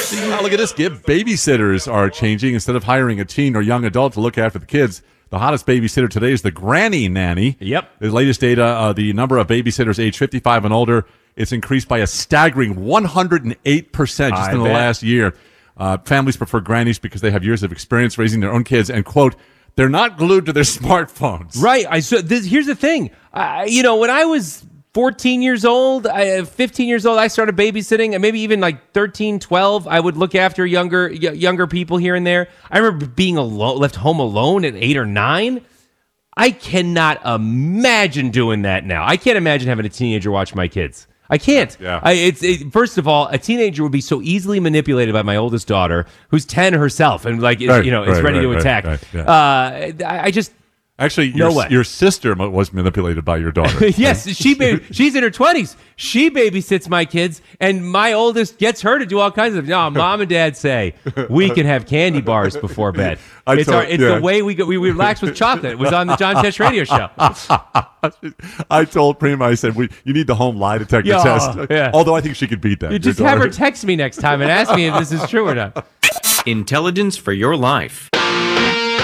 Now, look at this. Babysitters are changing. Instead of hiring a teen or young adult to look after the kids, the hottest babysitter today is the granny nanny. Yep. The latest data, the number of babysitters age 55 and older, it's increased by a staggering 108% just in the last year. Families prefer grannies because they have years of experience raising their own kids, and, quote, they're not glued to their smartphones. Right. Here's the thing. When I was 14 years old, 15 years old, I started babysitting, and maybe even like 13, 12, I would look after younger people here and there. I remember being left home alone at 8 or 9. I cannot imagine doing that now. I can't imagine having a teenager watch my kids. I can't. Yeah. First of all, a teenager would be so easily manipulated by my oldest daughter, who's 10 herself, and is ready to attack. I just. Actually, your sister was manipulated by your daughter. Yes, she's in her 20s. She babysits my kids, and my oldest gets her to do all kinds of. No, mom and dad say we can have candy bars before bed. It's the way we relax with chocolate. It was on the John Tesh radio show. I told Prima, I said, you need the home lie detector test. Yeah. Although I think she could beat that. You just have her text me next time and ask me if this is true or not. Intelligence for your life.